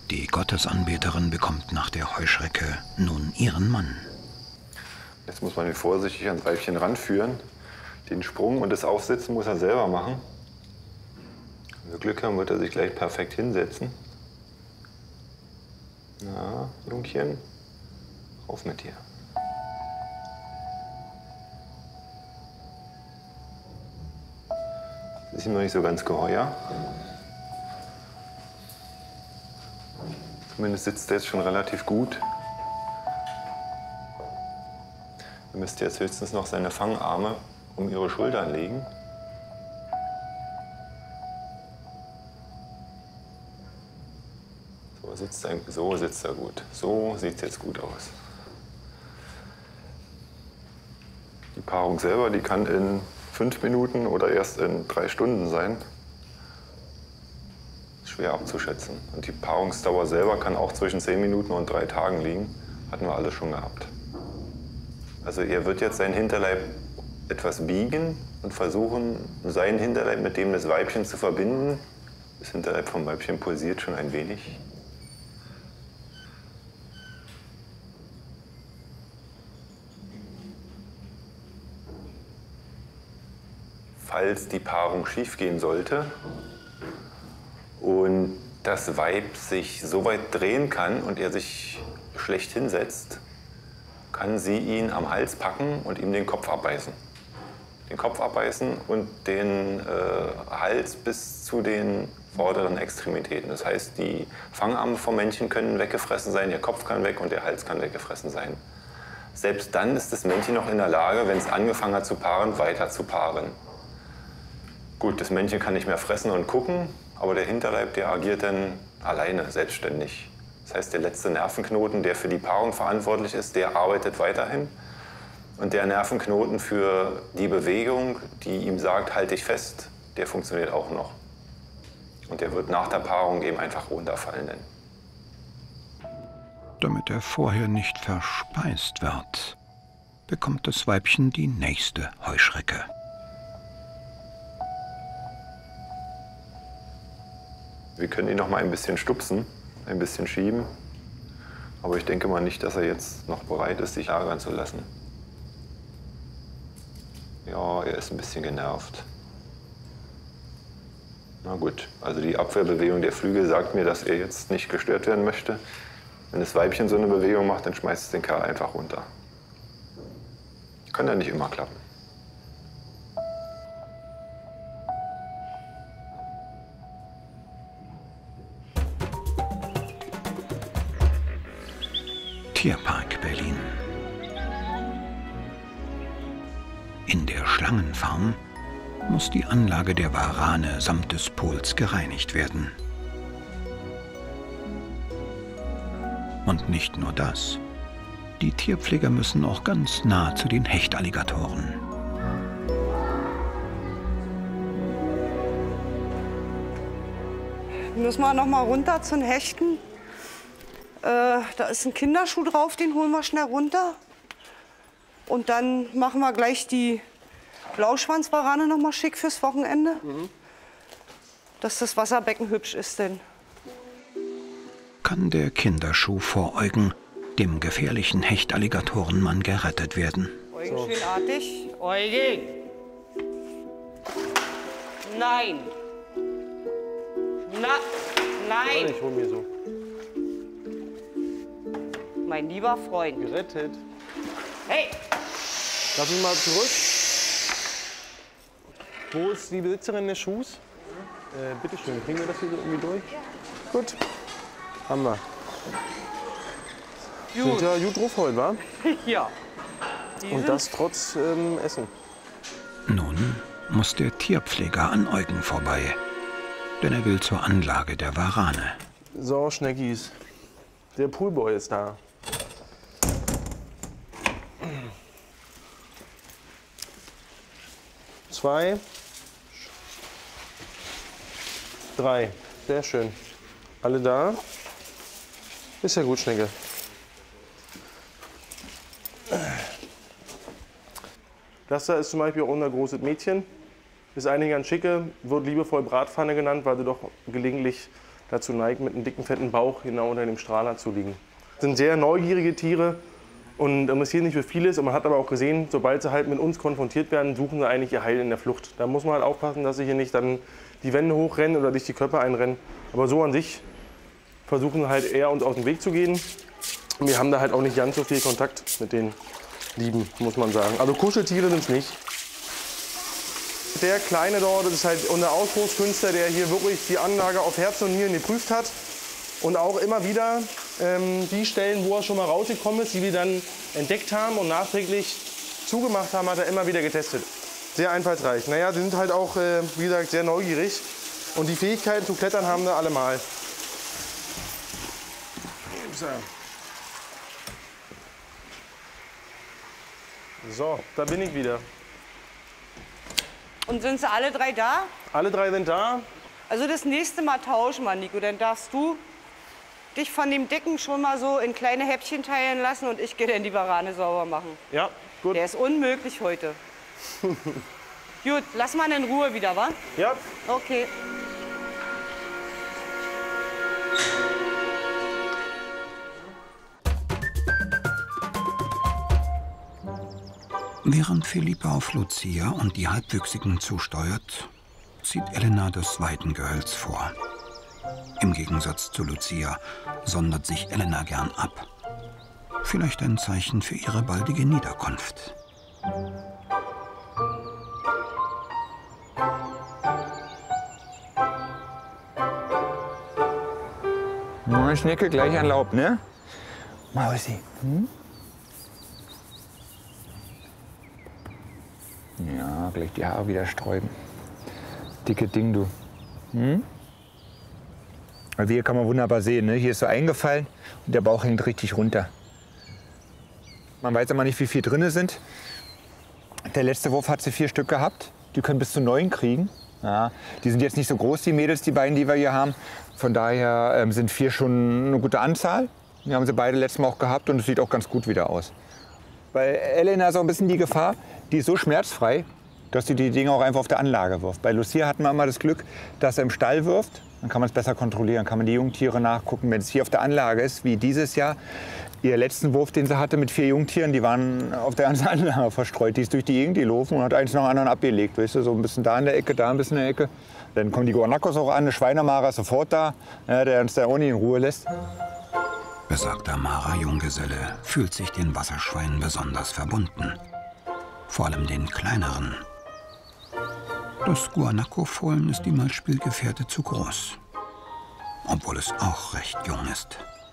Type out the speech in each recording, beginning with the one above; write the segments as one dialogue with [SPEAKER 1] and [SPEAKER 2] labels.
[SPEAKER 1] Die Gottesanbeterin bekommt nach der Heuschrecke nun ihren Mann.
[SPEAKER 2] Jetzt muss man ihn vorsichtig ans Weibchen ranführen. Den Sprung und das Aufsitzen muss er selber machen. Wenn wir Glück haben, wird er sich gleich perfekt hinsetzen. Na, Jungchen, rauf mit dir. Das ist ihm noch nicht so ganz geheuer. Zumindest sitzt er jetzt schon relativ gut. Er müsste jetzt höchstens noch seine Fangarme um ihre Schultern legen. So sitzt er gut. So sieht es jetzt gut aus. Die Paarung selber, die kann in 5 Minuten oder erst in 3 Stunden sein. Schwer abzuschätzen. Und die Paarungsdauer selber kann auch zwischen 10 Minuten und 3 Tagen liegen. Hatten wir alles schon gehabt. Also er wird jetzt seinen Hinterleib etwas biegen und versuchen, seinen Hinterleib mit dem des Weibchens zu verbinden. Das Hinterleib vom Weibchen pulsiert schon ein wenig. Falls die Paarung schief gehen sollte und das Weib sich so weit drehen kann und er sich schlecht hinsetzt, kann sie ihn am Hals packen und ihm den Kopf abbeißen. Den Kopf abbeißen und den Hals bis zu den vorderen Extremitäten. Das heißt, die Fangarme vom Männchen können weggefressen sein, der Kopf kann weg und der Hals kann weggefressen sein. Selbst dann ist das Männchen noch in der Lage, wenn es angefangen hat zu paaren, weiter zu paaren. Gut, das Männchen kann nicht mehr fressen und gucken, aber der Hinterleib, der agiert dann alleine, selbstständig. Das heißt, der letzte Nervenknoten, der für die Paarung verantwortlich ist, der arbeitet weiterhin. Und der Nervenknoten für die Bewegung, die ihm sagt, halt dich fest, der funktioniert auch noch. Und der wird nach der Paarung eben einfach runterfallen.
[SPEAKER 1] Damit er vorher nicht verspeist wird, bekommt das Weibchen die nächste Heuschrecke.
[SPEAKER 2] Wir können ihn noch mal ein bisschen stupsen, ein bisschen schieben. Aber ich denke mal nicht, dass er jetzt noch bereit ist, sich ärgern zu lassen. Ja, er ist ein bisschen genervt. Na gut, also die Abwehrbewegung der Flügel sagt mir, dass er jetzt nicht gestört werden möchte. Wenn das Weibchen so eine Bewegung macht, dann schmeißt es den Kerl einfach runter. Kann ja nicht immer klappen.
[SPEAKER 1] Tierpark Berlin. In der Schlangenfarm muss die Anlage der Warane samt des Pols gereinigt werden. Und nicht nur das. Die Tierpfleger müssen auch ganz nah zu den Hechtalligatoren.
[SPEAKER 3] Müssen wir noch mal runter zu den Hechten. Da ist ein Kinderschuh drauf, den holen wir schnell runter. Und dann machen wir gleich die Blauschwanzwarane noch mal schick fürs Wochenende. Dass das Wasserbecken hübsch ist denn.
[SPEAKER 1] Kann der Kinderschuh vor Eugen, dem gefährlichen Hechtalligatorenmann, gerettet werden?
[SPEAKER 3] Eugen, so. Schön artig. Eugen! Nein! Nein!
[SPEAKER 4] Ich hol mir so.
[SPEAKER 3] Mein lieber Freund.
[SPEAKER 4] Gerettet.
[SPEAKER 3] Hey!
[SPEAKER 4] Lass uns mal zurück. Wo ist die Besitzerin des Schuhs? Bitte schön, kriegen wir das hier so irgendwie durch? Ja. Gut. Haben wir. Gut. Sind ja gut drauf heute, wa?
[SPEAKER 3] Ja.
[SPEAKER 4] Und das trotz Essen.
[SPEAKER 1] Nun muss der Tierpfleger an Eugen vorbei, denn er will zur Anlage der Warane.
[SPEAKER 4] So, Schneckis. Der Poolboy ist da. Zwei. 3. Sehr schön. Alle da? Ist ja gut, Schnecke. Das da ist zum Beispiel auch unser großes Mädchen. Ist eigentlich ganz schicke, wird liebevoll Bratpfanne genannt, weil sie doch gelegentlich dazu neigt, mit einem dicken, fetten Bauch genau unter dem Strahler zu liegen. Das sind sehr neugierige Tiere und interessieren sich für vieles. Und man hat aber auch gesehen, sobald sie halt mit uns konfrontiert werden, suchen sie eigentlich ihr Heil in der Flucht. Da muss man halt aufpassen, dass sie hier nicht dann die Wände hochrennen oder durch die Köpfe einrennen. Aber so an sich versuchen sie halt eher uns aus dem Weg zu gehen. Und wir haben da halt auch nicht ganz so viel Kontakt mit den Lieben, muss man sagen. Also Kuscheltiere sind es nicht. Der Kleine dort, das ist halt unser Ausbruchskünstler, der hier wirklich die Anlage auf Herz und Nieren geprüft hat. Und auch immer wieder die Stellen, wo er schon mal rausgekommen ist, die wir dann entdeckt haben und nachträglich zugemacht haben, hat er immer wieder getestet. Sehr einfallsreich. Naja, sie sind halt auch, wie gesagt, sehr neugierig. Und die Fähigkeiten zu klettern haben sie allemal. So, da bin ich wieder.
[SPEAKER 3] Und sind sie alle drei da?
[SPEAKER 4] Alle drei sind da.
[SPEAKER 3] Also das nächste Mal tauschen wir, Nico. Dann darfst du dich von dem Dicken schon mal so in kleine Häppchen teilen lassen und ich gehe dann die Warane sauber machen.
[SPEAKER 4] Ja, gut.
[SPEAKER 3] Der ist unmöglich heute. Gut, lass mal in Ruhe wieder, wa?
[SPEAKER 4] Ja.
[SPEAKER 3] Okay.
[SPEAKER 1] Während Philippa auf Lucia und die Halbwüchsigen zusteuert, zieht Elena das Weidengehölz vor. Im Gegensatz zu Lucia sondert sich Elena gern ab. Vielleicht ein Zeichen für ihre baldige Niederkunft.
[SPEAKER 5] Schnecke gleich an Laub, ne? Mausi. Ja, gleich die Haare wieder sträuben. Dicke Ding, du. Also hier kann man wunderbar sehen, ne? Hier ist so eingefallen und der Bauch hängt richtig runter. Man weiß aber nicht, wie viel drin sind. Der letzte Wurf hat sie 4 Stück gehabt. Die können bis zu 9 kriegen. Ja, die sind jetzt nicht so groß, die Mädels, die beiden, die wir hier haben. Von daher sind 4 schon eine gute Anzahl. Wir haben sie beide letztes Mal auch gehabt und es sieht auch ganz gut wieder aus. Bei Elena ist auch ein bisschen die Gefahr, die ist so schmerzfrei, dass sie die Dinge auch einfach auf der Anlage wirft. Bei Lucia hatten wir immer das Glück, dass er im Stall wirft. Dann kann man es besser kontrollieren, kann man die Jungtiere nachgucken. Wenn es hier auf der Anlage ist, wie dieses Jahr, ihr letzten Wurf, den sie hatte mit 4 Jungtieren, die waren auf der ganzen Anlage verstreut. Die ist durch die Gegend gelaufen und hat eins nach dem anderen abgelegt. Weißt du, so ein bisschen da in der Ecke, da ein bisschen in der Ecke. Dann kommen die Guanacos auch an, der Schweinemara ist sofort da, ja, der uns da auch nicht in Ruhe lässt.
[SPEAKER 1] Besagter Mara-Junggeselle fühlt sich den Wasserschweinen besonders verbunden. Vor allem den kleineren. Das Guanaco-Fohlen ist ihm als Spielgefährte zu groß. Obwohl es auch recht jung ist.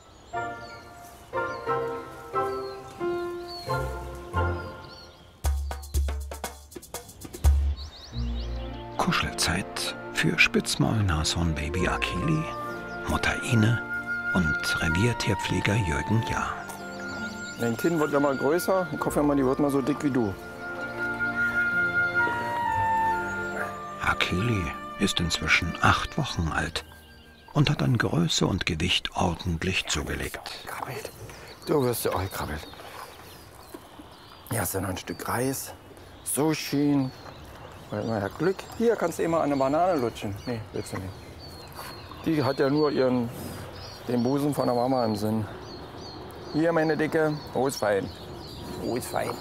[SPEAKER 1] Kuschelzeit für Spitzmaul-Nashorn-Baby Akeli, Mutter Ine und Reviertierpfleger Jürgen Jahr.
[SPEAKER 6] Dein Kind wird ja mal größer. Ich hoffe mal, die wird mal so dick wie du.
[SPEAKER 1] Akeli ist inzwischen 8 Wochen alt und hat an Größe und Gewicht ordentlich zugelegt.
[SPEAKER 6] Krabbelt. Du wirst ja auch gekrabbelt. Hier hast du noch ein Stück Reis. So schön. Mal ja Glück. Hier kannst du immer an eine Banane lutschen. Nee, willst du nicht. Die hat ja nur den Busen von der Mama im Sinn. Hier, meine Dicke. Oh, ist fein. Oh, ist fein.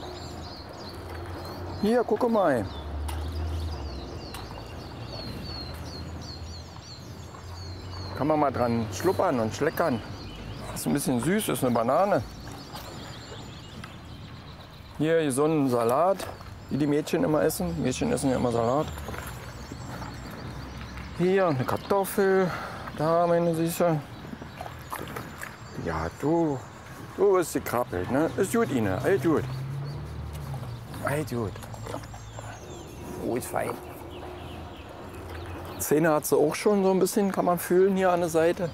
[SPEAKER 6] Hier, guck mal. Kann man mal dran schluppern und schleckern. Das ist ein bisschen süß, ist eine Banane. Hier so einen Salat, wie die Mädchen immer essen. Mädchen essen ja immer Salat. Hier eine Kartoffel. Da, meine Süße. Ja, du wirst gekrabbelt, ne? Ist gut, Ine, all gut. All gut. Oh, ist fein. Zähne hat sie auch schon so ein bisschen, kann man fühlen hier an der Seite.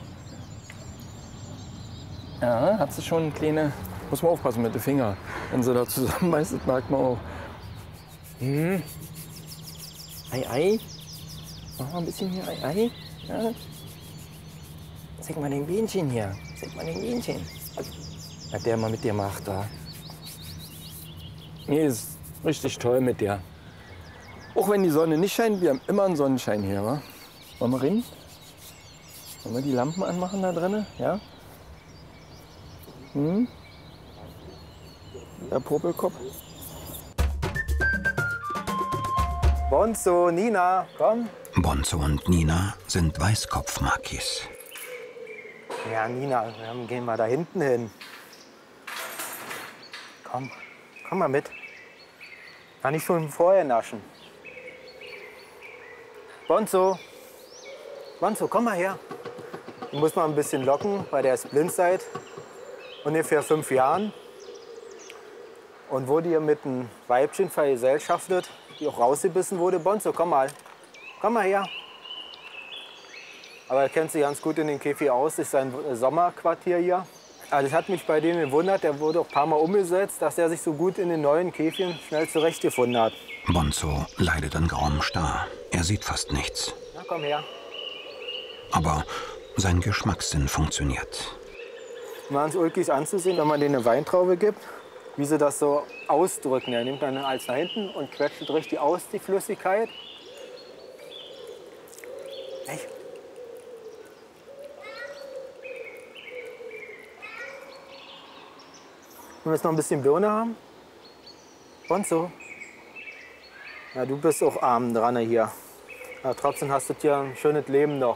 [SPEAKER 6] Ja, hat sie schon kleine, muss man aufpassen mit den Fingern. Wenn sie da zusammenbeißt, das merkt man auch. Ei, ei. Mach mal ein bisschen hier, ei, ei. Ja. Zeig mal den Bienchen hier. Zeig mal den Bienchen. Was der mal mit dir macht da. Nee, ist richtig toll mit der. Auch wenn die Sonne nicht scheint, wir haben immer einen Sonnenschein hier, wa? Wollen wir rein? Wollen wir die Lampen anmachen da drinnen? Ja? Der Popelkopf. Bonzo, Nina, komm.
[SPEAKER 1] Bonzo und Nina sind Weißkopfmakis.
[SPEAKER 6] Ja, Nina, dann gehen wir da hinten hin. Komm mal mit. Kann ich schon vorher naschen. Bonzo, komm mal her. Du musst mal ein bisschen locken, weil der ist blind seit ungefähr 5 Jahren. Und wurde hier mit einem Weibchen vergesellschaftet, die auch rausgebissen wurde. Bonzo, komm mal her. Aber er kennt sich ganz gut in den Käfig aus, das ist sein Sommerquartier hier. Also das hat mich bei denen gewundert, der wurde auch ein paar Mal umgesetzt, dass er sich so gut in den neuen Käfigen schnell zurechtgefunden hat.
[SPEAKER 1] Bonzo leidet an grauem Star. Er sieht fast nichts.
[SPEAKER 6] Na, komm her.
[SPEAKER 1] Aber sein Geschmackssinn funktioniert.
[SPEAKER 6] Ganz ulkig anzusehen, wenn man denen eine Weintraube gibt, wie sie das so ausdrücken. Er nimmt dann den Hals nach hinten und quetscht richtig aus, die Flüssigkeit. Echt? Wollen wir jetzt noch ein bisschen Birne haben? Bonzo? Ja, du bist auch arm dran hier. Aber trotzdem hast du hier ein schönes Leben noch.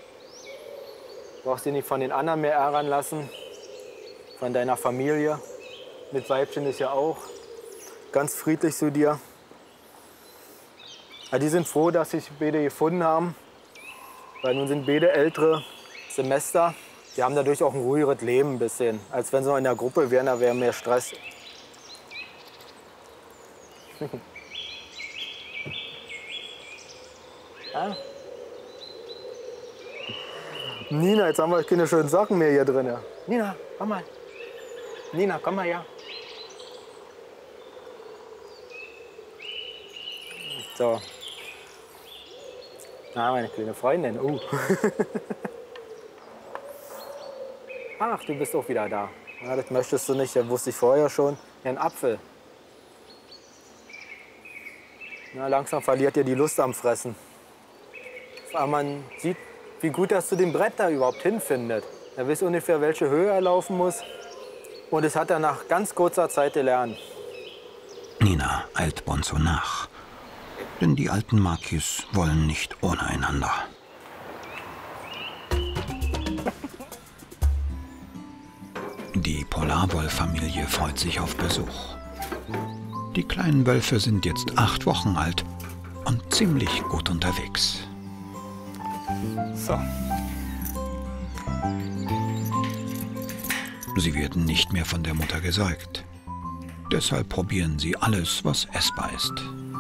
[SPEAKER 6] Du brauchst dich nicht von den anderen mehr ärgern lassen. Von deiner Familie. Mit Weibchen ist ja auch ganz friedlich zu dir. Ja, die sind froh, dass sich beide gefunden haben. Weil nun sind beide ältere Semester. Die haben dadurch auch ein ruhigeres Leben ein bisschen. Als wenn sie noch in der Gruppe wären, da wäre mehr Stress. Ja. Nina, jetzt haben wir keine schönen Sachen mehr hier drin. Nina, komm mal. Nina, komm mal her. So. Na, meine kleine Freundin. Ach, du bist auch wieder da. Ja, das möchtest du nicht, das wusste ich vorher schon. Ja, ein Apfel. Na, langsam verliert ihr die Lust am Fressen. Aber man sieht, wie gut das zu dem Brett da überhaupt hinfindet. Er weiß ungefähr, welche Höhe er laufen muss. Und das hat er nach ganz kurzer Zeit gelernt.
[SPEAKER 1] Nina eilt Bonzo nach. Denn die alten Makis wollen nicht ohne einander. Die Polarwolf-Familie freut sich auf Besuch. Die kleinen Wölfe sind jetzt 8 Wochen alt und ziemlich gut unterwegs.
[SPEAKER 6] So.
[SPEAKER 1] Sie werden nicht mehr von der Mutter gesäugt. Deshalb probieren sie alles, was essbar ist.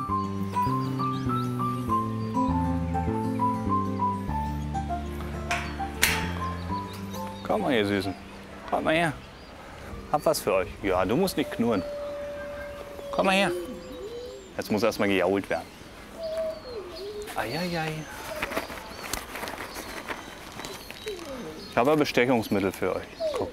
[SPEAKER 7] Komm mal, ihr Süßen. Kommt mal her. Hab was für euch. Ja, du musst nicht knurren. Komm mal her. Jetzt muss erst mal gejault werden. Eieiei. Ich habe ein Bestechungsmittel für euch.